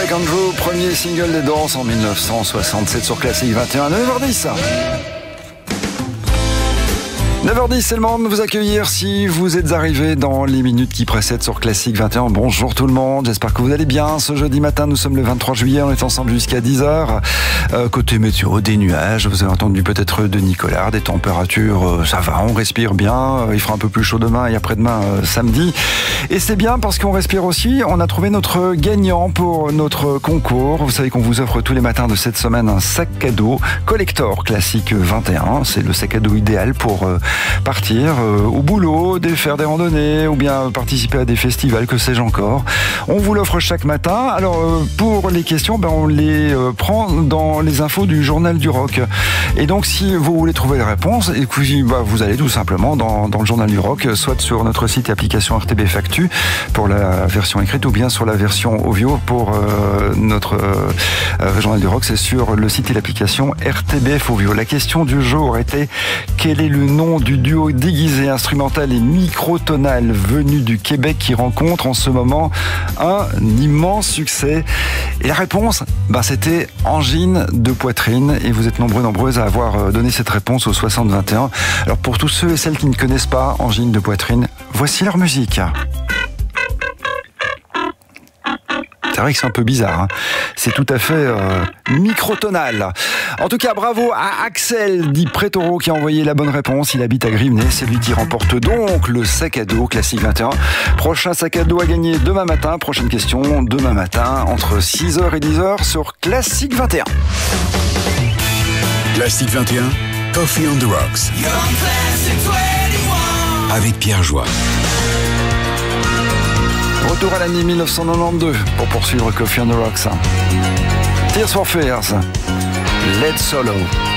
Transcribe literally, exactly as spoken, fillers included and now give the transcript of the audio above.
Greg Andrew, premier single des Doors en mille neuf cent soixante-sept sur Classic vingt et un, neuf heures dix. neuf heures dix, c'est le moment de vous accueillir si vous êtes arrivés dans les minutes qui précèdent sur Classic vingt et un. Bonjour tout le monde, j'espère que vous allez bien. Ce jeudi matin, nous sommes le vingt-trois juillet, on est ensemble jusqu'à dix heures. Euh, côté météo, des nuages, vous avez entendu peut-être de Nicolas, des températures, euh, ça va, on respire bien. Euh, il fera un peu plus chaud demain et après-demain, euh, samedi. Et c'est bien parce qu'on respire aussi. On a trouvé notre gagnant pour notre concours. Vous savez qu'on vous offre tous les matins de cette semaine un sac à dos collector Classic vingt et un. C'est le sac à dos idéal pour euh, partir euh, au boulot, des, faire des randonnées ou bien participer à des festivals, que sais-je encore. On vous l'offre chaque matin. Alors euh, pour les questions, ben, on les euh, prend dans les infos du Journal du Rock. Et donc si vous voulez trouver les réponses, et puis, bah, vous allez tout simplement dans, dans le Journal du Rock, soit sur notre site et application R T B Factu pour la version écrite ou bien sur la version audio pour euh, notre euh, Journal du Rock. C'est sur le site et l'application R T B F Audio. La question du jour était: quel est le nom du duo déguisé instrumental et microtonal venu du Québec qui rencontre en ce moment un immense succès? Et la réponse, bah, c'était Angine de Poitrine. Et vous êtes nombreux, nombreuses à avoir donné cette réponse au soixante vingt et un. Alors pour tous ceux et celles qui ne connaissent pas Angine de Poitrine, voici leur musique. C'est vrai que c'est un peu bizarre, hein. C'est tout à fait euh, microtonal. En tout cas, bravo à Axel dit Prétoro qui a envoyé la bonne réponse. Il habite à Grivenay, c'est lui qui remporte donc le sac à dos Classic vingt et un. Prochain sac à dos à gagner demain matin. Prochaine question demain matin entre six heures et dix heures sur Classic vingt et un. Classic vingt et un, Coffee on the Rocks. Avec Pierre Joie. Retour à l'année mille neuf cent quatre-vingt-douze pour poursuivre Coffee on the Rocks. Tears for Fears, Led Solo.